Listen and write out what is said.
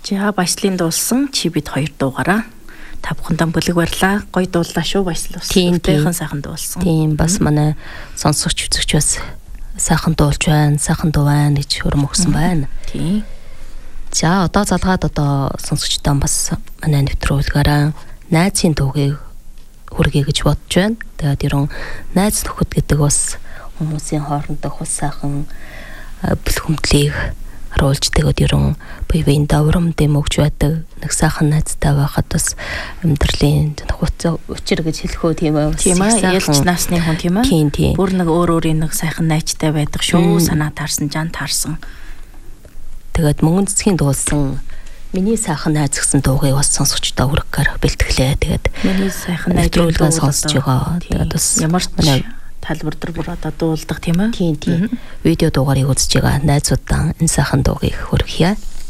За баяслын дуулсан чи бид хоёр дуугараа. Та бүхэндээ бүлэг барьлаа. Гоё дууллаа шүү баясл ус. Өөртөөхөн сайхан дуулсан. Тийм бас манай сонсогч үзэгч бас сайхан дуулж байна, сайхан дуу байна гэж хөрөм өгсөн байна. Тийм. За одоо залгаад одоо сонсогчтой бас манай нэвтрүүлгаараа найзын дуугийг хүргэе гэж бодож байна. Тэгээд ерөн найз нөхөд гэдэг бас хүмүүсийн хоорондох бас сайхан бэлхэмдлийг харуулж тэгээд ерөн бие биендээ урам дэм өгч байдаг нэг сайхан найзтай байхад бас амьдралын нөхөцөө учир гэж хэлэхөө тийм ээ. Тийм ээ. Ялч насны хүн тийм ээ. Тийм. Бүр нэг өөрийн нэг сайхан найзтай байдаг шүү. Санаа таарсан, жан таарсан. Тэгээд мөнгөн цэцгийн дуулсан миний сайхан найз гэсэн дуугийг бас сонсогчдоо хүргэхээр бэлтгэлээ. Тэгээд миний сайхан найз дуулсан сонсож байгаа. Тэгээд бас ямар ч талбар дээр бүр одоо дуулдаг тийм ээ. Тийм. Видео дуугарыг үзэж байгаа найзуудаа энэ сайхан дуугийг хүргье.